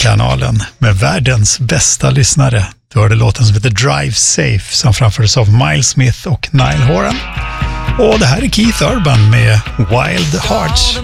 Musikkanalen med världens bästa lyssnare. Du hörde låten som heter Drive Safe som framfördes av Miles Smith och Niall Horan. Och det här är Keith Urban med Wild Hearts.